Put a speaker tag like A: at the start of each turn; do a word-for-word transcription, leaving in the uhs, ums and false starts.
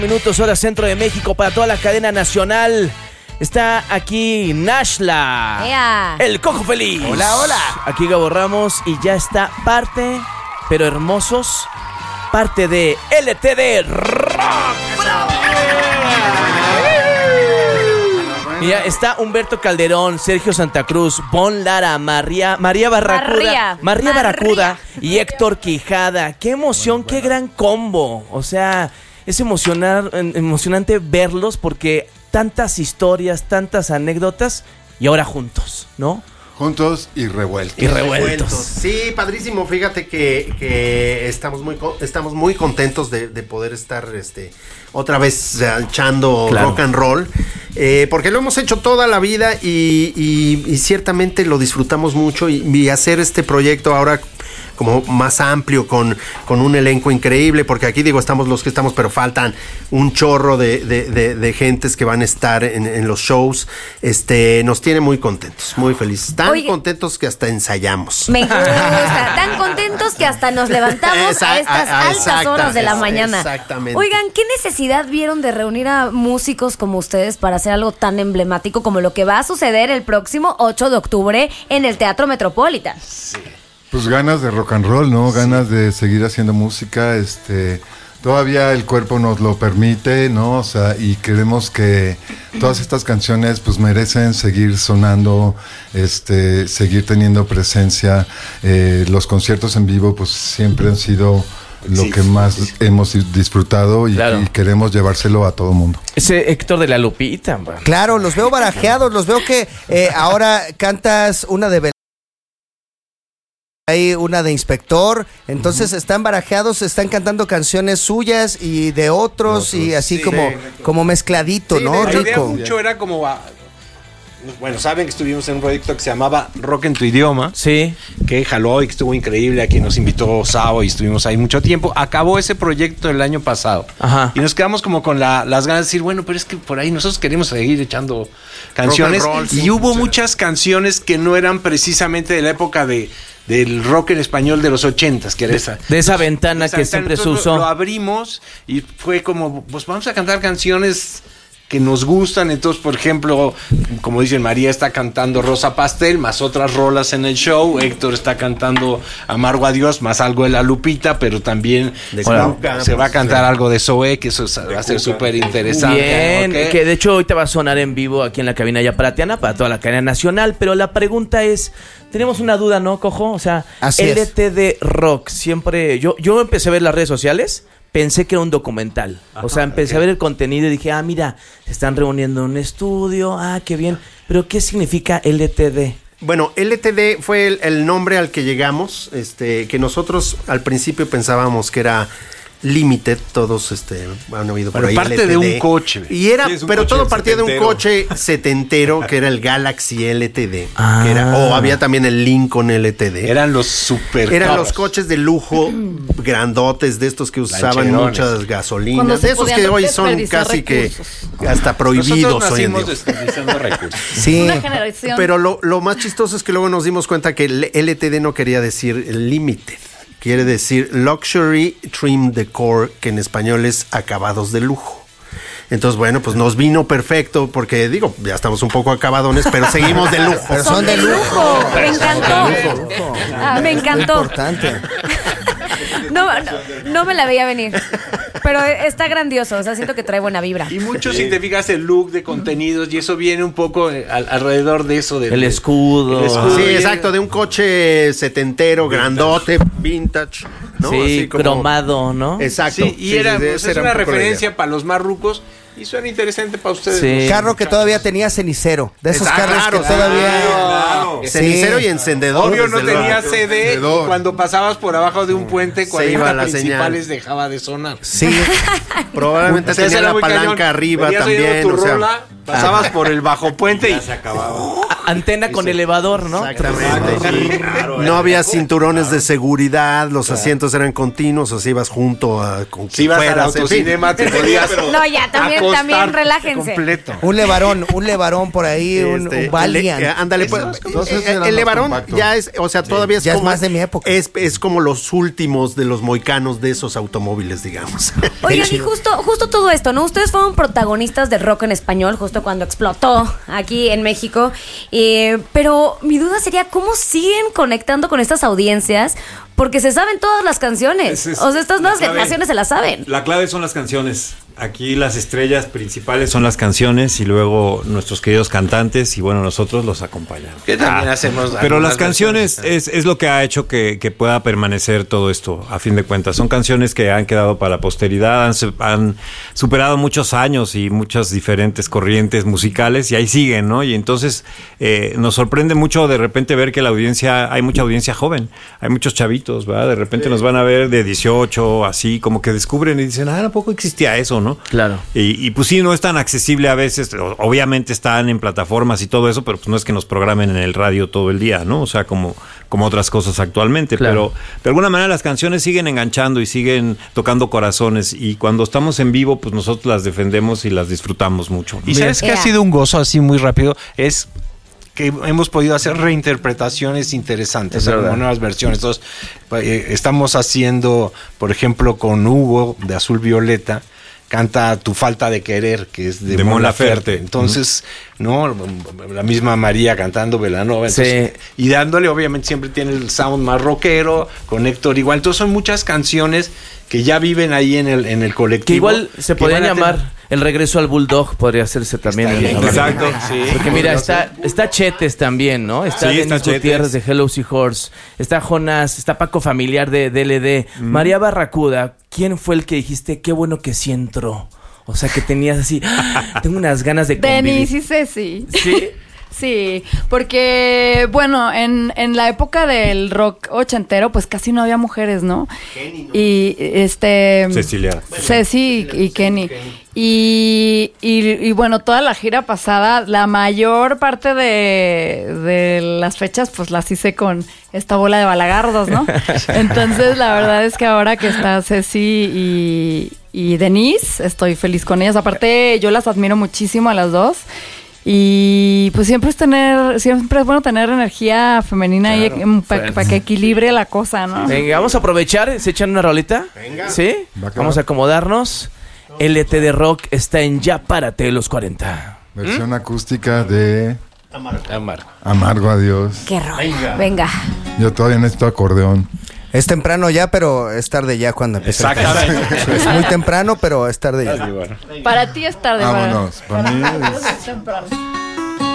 A: Minutos, hora centro de México, para toda la cadena nacional. Está aquí Nashla,
B: ¡Ea!
A: El Cojo Feliz.
C: Hola, hola.
A: Aquí Gabo Ramos y ya está parte, pero hermosos, parte de L T D Rock. Mira, está Humberto Calderón, Sergio Santa Cruz, Bon Lara, María, María Barracuda,
B: María,
A: María
B: María.
A: Barracuda y Héctor Quijada. ¡Qué emoción, qué gran combo! O sea, es emocionar, emocionante verlos porque tantas historias, tantas anécdotas y ahora juntos, ¿no?
D: Juntos y revueltos.
A: Y revueltos.
C: Sí, padrísimo. Fíjate que, que estamos muy estamos muy contentos de, de poder estar este otra vez echando
A: Claro.
C: rock and roll. Eh, porque lo hemos hecho toda la vida y, y, y ciertamente lo disfrutamos mucho. Y, y hacer este proyecto ahora como más amplio, con, con un elenco increíble, porque aquí digo, estamos los que estamos, pero faltan un chorro de, de, de, de gentes que van a estar en, en los shows. Este, nos tiene muy contentos, muy felices. Tan
B: Oye,
C: contentos que hasta ensayamos.
B: Me gusta. Tan contentos que hasta nos levantamos
C: Esa-
B: a estas
C: a- a-
B: altas
C: exacta-
B: horas de la
C: es-
B: mañana.
C: exactamente.
B: Oigan, ¿qué necesidad vieron de reunir a músicos como ustedes para hacer algo tan emblemático como lo que va a suceder el próximo ocho de octubre en el Teatro Metropolitan?
D: Pues ganas de rock and roll, ¿no? Ganas de seguir haciendo música, este... Todavía el cuerpo nos lo permite, ¿no? O sea, y creemos que todas estas canciones pues merecen seguir sonando, este, seguir teniendo presencia. Eh, los conciertos en vivo pues siempre han sido lo
C: Sí,
D: que
C: sí,
D: más
C: sí.
D: hemos disfrutado y,
A: Claro.
D: y queremos llevárselo a todo mundo.
A: Ese Héctor de la Lupita, man.
E: Claro, los veo barajeados, los veo que eh, ahora cantas una de Bel- hay una de Inspector, entonces están barajeados, están cantando canciones suyas y de otros y así
F: sí.
E: como,
F: Sí.
E: como mezcladito,
F: Sí,
E: ¿no?
F: de- la idea
E: Rico.
F: mucho era como a- bueno, saben que estuvimos en un proyecto que se llamaba Rock en tu idioma,
A: Sí.
F: que jaló y que estuvo increíble, a quien nos invitó Sao y estuvimos ahí mucho tiempo. Acabó ese proyecto el año pasado.
A: Ajá.
F: Y nos quedamos como con la- las ganas de decir, bueno, pero es que por ahí nosotros queremos seguir echando canciones.
C: roll,
F: y
C: sí.
F: hubo muchas canciones que no eran precisamente de la época de del rock en español de los ochentas, que era esa.
A: De esa ventana
F: Esa
A: que
F: ventana.
A: siempre se
F: Entonces
A: usó.
F: Lo, lo abrimos y fue como, pues vamos a cantar canciones que nos gustan. Entonces, por ejemplo, como dicen, María está cantando Rosa Pastel, más otras rolas en el show. Héctor está cantando Amargo Adiós, más algo de La Lupita, pero también
C: De
F: se va-
C: Cuca,
F: se va a
C: pues,
F: cantar
C: sí.
F: algo de Zoé, que eso va a ser súper interesante.
A: Bien,
F: ¿ok?
A: que de hecho ahorita va a sonar en vivo aquí en la cabina ya para Tiana, para toda la cadena nacional, pero la pregunta es, tenemos una duda, ¿no, Cojo? O sea,
E: Así es.
A: L T D Rock, siempre, yo, yo empecé a ver las redes sociales, pensé que era un documental, o sea, empecé a ver el contenido y dije, ah, mira, se están reuniendo en un estudio, ah, qué bien, pero ¿qué significa L T D?
C: Bueno, L T D fue el, el nombre al que llegamos, este, que nosotros al principio pensábamos que era Limited, todos este, han oído por
F: Bueno,
C: ahí.
F: parte
C: L T D.
F: de un coche.
C: Y era,
G: Sí, es un
C: pero
G: coche
C: todo partía de un
G: setentero.
C: coche setentero que era el Galaxy L T D.
A: Ah.
C: Que era, o había también el Lincoln L T D.
F: Eran los super
C: Eran
F: cars.
C: los coches de lujo grandotes, de estos que usaban
F: Lancherones.
C: muchas
B: Cuando
C: gasolinas,
B: se
C: de esos
B: podían
C: que hoy son
B: desperdiciar
C: casi
B: recursos.
C: que hasta prohibidos
F: Nosotros
C: hoy en
F: nacimos
C: día.
F: desperdiciando recursos.
E: Sí.
B: Una generación.
C: Pero lo, lo más chistoso es que luego nos dimos cuenta que el L T D no quería decir limited, quiere decir Luxury Trim Decor, que en español es acabados de lujo. Entonces, bueno, pues nos vino perfecto porque, digo, ya estamos un poco acabadones, pero seguimos de lujo.
E: Pero son de lujo.
B: Me encantó. Ah, me encantó.
E: Importante.
F: No,
B: No, no, no me la veía venir. Pero está grandioso. O sea, siento que trae buena vibra.
F: Y mucho, si te fijas, el look de contenidos, y eso viene un poco eh, al- alrededor de eso. De,
A: El
F: de-
A: escudo.
F: el escudo.
C: Sí,
F: Y-
C: exacto, de un coche setentero, grandote, vintage, ¿no?
A: Sí,
C: Así como-
A: cromado, ¿no?
C: Exacto.
F: Sí, y
C: Sí,
F: era,
C: sí,
F: pues,
C: esa
F: es
C: era
F: una
C: un poco la idea.
F: referencia para los más rucos y suena interesante para ustedes.
A: Sí.
F: ¿no?
E: Carro que todavía tenía cenicero. De esos
C: Ah,
E: carros
C: claro,
E: que todavía.
G: Claro.
C: Cenicero
E: Sí.
C: y encendedor.
F: Obvio no
C: desde
F: tenía
C: luego.
F: C D y
D: Encendedor.
F: cuando pasabas por abajo de un puente,
C: Se
F: cuarenta
C: iba la
F: principales
C: señal.
F: dejaba de sonar.
E: Sí.
C: Probablemente
F: O sea, ese
C: tenía
F: era
C: la
F: muy
C: palanca
F: cañón.
C: arriba
F: Venías oyendo
C: también.
F: tu
C: O sea,
F: rola Pasabas por el bajo puente y
G: Ya se acababa.
A: Antena con elevador, ¿no?
C: Exactamente.
G: Sí, claro,
C: No
G: era-
C: había cinturones de seguridad, los asientos eran continuos, o sea, ibas junto a con
F: si
C: quien
F: ibas al
C: fueras, en fin.
F: autocinema te podías
B: No, ya, también,
F: acostar
B: también relájense.
F: completo.
E: Un levarón, un levarón por ahí, un,
C: Este,
E: un Valiant.
C: el- eh, ándale, pues,
D: Entonces
C: eh,
D: eran
C: el
D: más
C: levarón
D: compactos.
C: ya es, o sea, todavía es
E: Ya es
C: como
E: más de mi época.
C: Es, es como los últimos de los moicanos de esos automóviles, digamos.
B: Oigan, y justo, justo todo esto, ¿no? Ustedes fueron protagonistas del rock en español justo cuando explotó aquí en México. Eh, pero mi duda sería, ¿cómo siguen conectando con estas audiencias? Porque se saben todas las canciones.
G: Es- es-
B: o sea, estas
G: la
B: nuevas
G: clave-
B: generaciones se las saben.
G: La clave son las canciones. Aquí las estrellas principales son las canciones y luego nuestros queridos cantantes y bueno, nosotros los acompañamos.
F: Que también hacemos
G: Pero
F: algunas
G: las canciones
F: versiones.
G: es, es lo que ha hecho que, que pueda permanecer todo esto, a fin de cuentas. Son canciones que han quedado para la posteridad, han, su- han superado muchos años y muchas diferentes corrientes musicales y ahí siguen, ¿no? Y entonces eh, nos sorprende mucho de repente ver que la audiencia, hay mucha audiencia joven, hay muchos chavitos, ¿verdad? De repente nos van a ver de dieciocho, así, como que descubren y dicen, ah, ¿a poco existía eso, no?
A: Claro.
G: Y, y pues sí, no es tan accesible a veces, o- obviamente están en plataformas y todo eso, pero pues no es que nos programen en el radio todo el día, ¿no? O sea, como, como otras cosas actualmente,
A: Claro.
G: pero de alguna manera las canciones siguen enganchando y siguen tocando corazones y cuando estamos en vivo, pues nosotros las defendemos y las disfrutamos mucho, ¿no?
F: Y sabes que ha
B: Yeah.
F: sido un gozo así muy rápido, es que hemos podido hacer reinterpretaciones interesantes,
A: Es
F: o sea,
A: verdad.
F: como nuevas versiones. Entonces, eh, estamos haciendo, por ejemplo, con Hugo de Azul Violeta, canta Tu falta de querer, que es de,
G: De
F: Mon
G: Mon
F: Laferte.
G: Laferte.
F: Entonces, ¿no? La misma María cantando Belanova. Entonces,
A: Sí.
F: y dándole, obviamente, siempre tiene el sound más rockero, con Héctor igual. Entonces, son muchas canciones que ya viven ahí en el, en el colectivo.
A: Que igual se
F: que
A: podrían
F: van a tener-
A: llamar El regreso al Bulldog, podría hacerse también.
F: Está
A: el-
F: bien,
G: exacto.
F: Sí.
A: Porque mira, está, está Chetes también, ¿no? Está
G: Sí, está
A: Denis Gutiérrez de
G: Chetes.
A: Hello Seahorse, está Jonas, está Paco Familiar de D L D, María Barracuda. ¿Quién fue el que dijiste, qué bueno que sí entró? O sea, que tenías así, "Ah, tengo unas ganas de convivir"?
H: Denis y Ceci.
A: ¿Sí?
H: Sí, porque, bueno, en, en la época del rock ochentero, pues casi no había mujeres, ¿no? Y este...
G: Cecilia.
H: Ceci y, y Kenny. Y, y, y bueno, toda la gira pasada, la mayor parte de, de las fechas, pues las hice con esta bola de balagardos, ¿no? Entonces, la verdad es que ahora que está Ceci y, y Denise, estoy feliz con ellas. Aparte, yo las admiro muchísimo a las dos. Y pues siempre es tener, siempre es bueno tener energía femenina ahí para que equilibre la cosa, ¿no?
A: Venga, vamos a aprovechar, se echan una rolita.
C: Venga.
A: ¿Sí?
D: Va que
A: Vamos
D: va.
A: a acomodarnos. L T de Rock está en Ya Párate los cuarenta.
D: Versión acústica de
F: Amargo.
D: Amargo Adiós.
B: Qué rollo. Venga.
D: Yo todavía necesito acordeón.
E: Es temprano ya, pero es tarde ya cuando empiece.
F: Exactamente.
E: Es muy temprano, pero es tarde ya.
H: Para ti es tarde. para-
D: Vámonos. Para mí
H: para
D: es-
H: es temprano.